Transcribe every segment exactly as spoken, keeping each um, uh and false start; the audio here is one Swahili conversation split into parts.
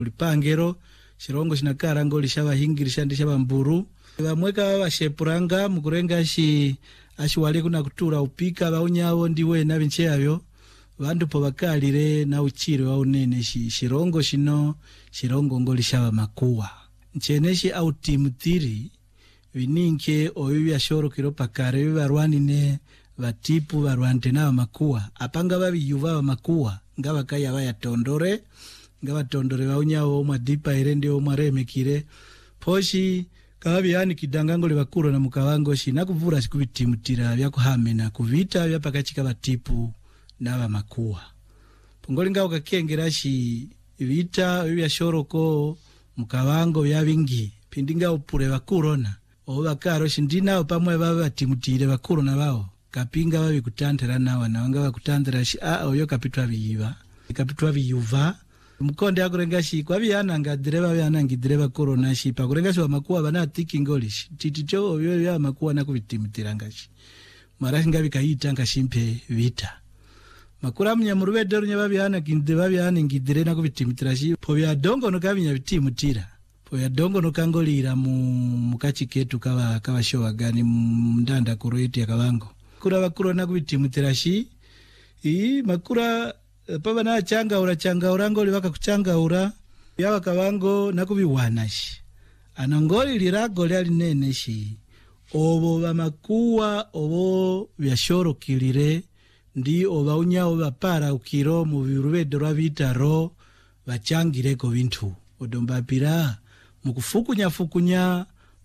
ulipangero shirongo shinakara ngoli shaba hingirisha ndi shaba mburu bamweka bashepuranga mukurenga shi ashwale kuna kutura upika baunyawo ndiwe na binche yabyo bandu po bakalire na uchire wa unene shi shirongo shino shirongo ngoli shaba makuwa ncheneshi au timutiri vininke oyu yashoro kiro pakare barwanine batipu barwante na makuwa apanga babiyuva ba makuwa ngaba kaya baya tondore ngaba tondore baunyawo mwadipa irende o mwaremekire poshi kabyani kidangango le bakuro na mukawango shi nakuvura sikubitimutira bya kuhamena kuvita bya pakachika batipu na ba makuwa pongolinga ukakengera shi vita bya shoroko mukawango bya bingi pindinga upure bakurona oba karo shindina pamwe baba timutire bakurona bao kapinga babi kutantera nawa nawanga bakutandira shi a oyo kapitwa biyiba kapitwa biyuva mukonde akurenga shi kwa byana ngadireba byana ngidireba corona shi pa kurenga shi wa makuwa bana thinking ngolish titicho oyo ya makuwa na kubitimutira ngashi mara singa bikayita ngashimpe vita makura mnyamuruwe deru nya babyana kindeba byana ngidire na kubitimutira shi po bya dongo no kabinya bitimutira po ya dongo no kangolira mu mukachi ketu kaba kaba showa gani ndanda kuroiti ya kabango kura bakuro na kubitimutira shi i makura paba na changa ura changa urangoli waka kuchanga ura yawa kabango na kubiwanashi anangoli liragoli alinene shi obo bamakuwa obo byashoro kilire ndi oba unyao bapara ukiro mu birubedo rwa bitaro bachangire ko bintu odomba pira mukufukunya fukunya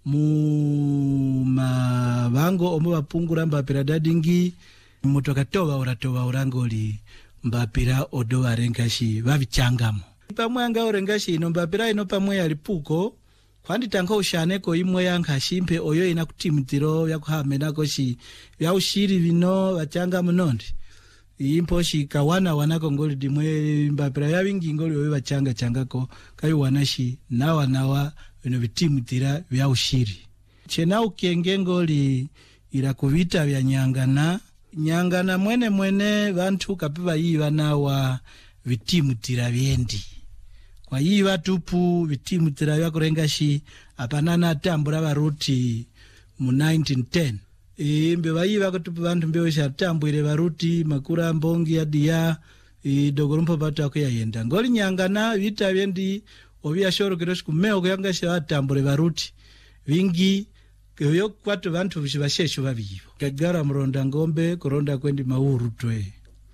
mu mabango omo bapungura mbapira dadingi mutoka toba uratoba urangoli mbapira odo warengashi babichangamo pamwe anga orengashi ino mbapira ino pamwe alipuko kwandi tanko ushaneko imwe yankashimpe oyo ina kutimutiro yakuhamena koshi ya ushiri bino bachanga munondi impo shi kawana wanako ngoli dimwe mbapira yabingi ngoli oyo bachanga changako kayo wanashi nawa nawa bino bitimutira bya ushiri chena ukenge ngoli ila kuvita bya nyangana nyangana mwene mwene bantu kapiba yiba nawa bitimutira byendi kwa yiba tupu bitimutira bya kurengashi apanana tambura baruti mu nineteen ten e mbe bayiba ko tupu bantu mbe shatambwire baruti makura mbongi ya dia e dogorumpo bata ko yayenda ngoli nyangana bita byendi obya shoro kiroshi kumeo ko yangashi atambure baruti vingi Kyo kwatu bantu bishibashesho babiyibo kagara muronda ngombe koronda kwendi mauru twe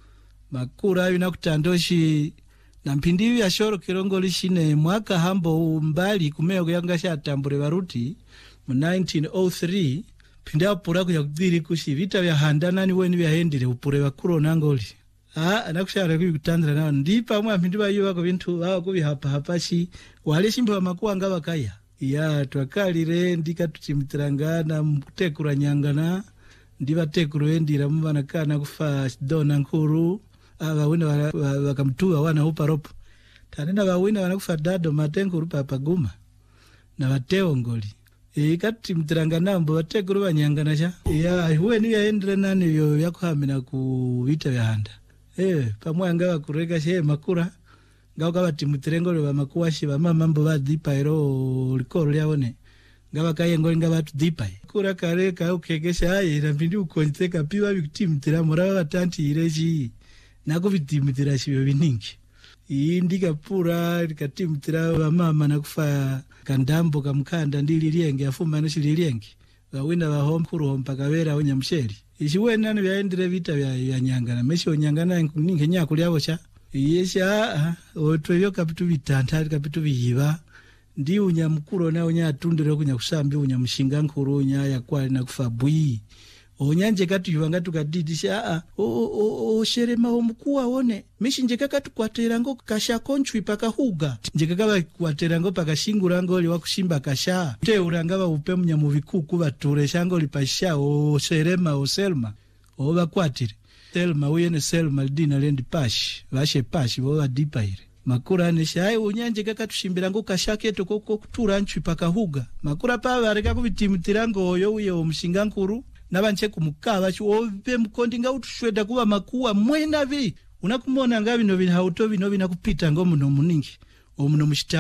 makura yuna kutandoshi na mpindi ya shoro kirongoli shine mwaka hambo mbali kumeo kuyangasha atambure baruti mu nineteen oh three pinda pura kuya kudiri kushi vita vya handana ni weni vya hendire upure bakuro nangoli ah anakushara kubitandira na ndipa mwa mpindi bayiba ko bintu bawo kubi hapa hapa shi wale shimba makuwa ngaba kaya ya twakalire ndika tuchimitirangana mutekura nyangana ndiba tekuru endira mubana kana kufa dona nkuru aba wina bakamtuwa wana upa ropo tanena bawina wana kufa dado matenkuru papa guma na bateo ngoli e katimutirangana mbo batekuru banyangana sha ya huwe ni yaendera nani byo byakuhamina ku bita byahanda eh pamwe ngaba kureka she makura ngao bati mutirengolo ba makuwashi ba mama mbo ba dipa ero likoro lyabone ngaba kaye ngoli ngaba tu dipa kura kare ka ukegesha ayi rambindi ukonzeka piwa bikutimutira mura batanti ireji nako bitimutira shibyo biningi indika pura likatimutira ba mama nakufa kandambo kamkanda ndili lienge afuma no shilienge bawina ba home kuro mpaka bera onyamsheri ishiwe nani byaendere vita bya nyangana mesho nyangana ninge nyako lyabo cha yesha otwe yo kapitu bitantari kapitu biyiba ndi unyamukuro na unyatundire kunya kusambi unyamushinga nkuru nya yakwa na kufa bwi onyanje katu yibanga tukadidisha a o o o sherema omkuwa one mishinje kakatu kwatera ngo kasha konchwi paka huga nje kakaba kwatera ngo paka shingura ngo li wakushimba kasha te uranga ba upe munyamu bikuku bature shango lipasha o sherema o selma o bakwatire Selma uyene Selma dina lendi pashi bashe pashi bo dipa ire makura ne shaye unyanje kakatushimbira ngo kashake to koko kutura nchwi paka huga makura pa bareka kubitimutira ngo oyo uye omushinga nkuru nabanche kumukaba cyo obe mukondi nga utushweda kuba makuwa mwena vi unakumona ngabi no bino hauto bino bina kupita ngo muno muningi omuno mushita